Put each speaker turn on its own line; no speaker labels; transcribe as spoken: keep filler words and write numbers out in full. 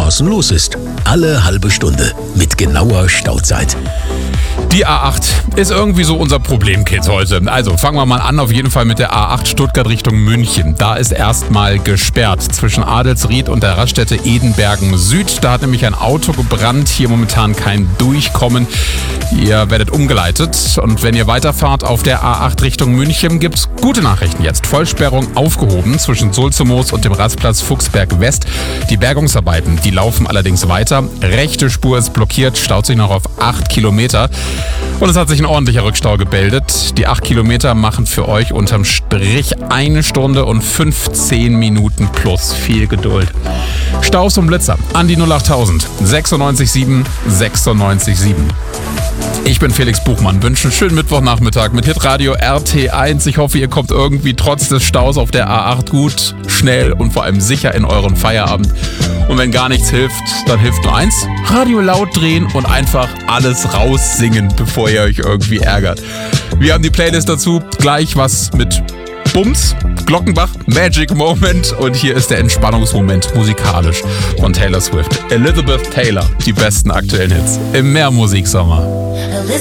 Straßen los ist. Alle halbe Stunde mit genauer Stauzeit.
Die A acht ist irgendwie so unser Problemkind heute. Also fangen wir mal an, auf jeden Fall mit der A acht Stuttgart Richtung München. Da ist erstmal gesperrt zwischen Adelsried und der Raststätte Edenbergen Süd. Da hat nämlich ein Auto gebrannt, hier momentan kein Durchkommen. Ihr werdet umgeleitet und wenn ihr weiterfahrt auf der A acht Richtung München, gibt's gute Nachrichten jetzt. Vollsperrung aufgehoben zwischen Sulzemoos und dem Rastplatz Fuchsberg West. Die Bergungsarbeiten, die laufen allerdings weiter. Rechte Spur ist blockiert, staut sich noch auf acht Kilometer. Und es hat sich ein ordentlicher Rückstau gebildet. Die acht Kilometer machen für euch unterm Strich eine Stunde und fünfzehn Minuten plus. Viel Geduld. Staus und Blitzer an die null achttausend sechsundneunzig sieben sechsundneunzig sieben. Ich bin Felix Buchmann, wünsche einen schönen Mittwochnachmittag mit Hitradio R T eins. Ich hoffe, ihr kommt irgendwie trotz des Staus auf der A acht gut, schnell und vor allem sicher in euren Feierabend. Und wenn gar nichts hilft, dann hilft nur eins: Radio laut drehen und einfach alles raussingen, bevor ihr euch irgendwie ärgert. Wir haben die Playlist dazu, gleich was mit Bums, Glockenbach, Magic Moment und hier ist der Entspannungsmoment musikalisch von Taylor Swift. Elizabeth Taylor, die besten aktuellen Hits im Mehrmusiksommer.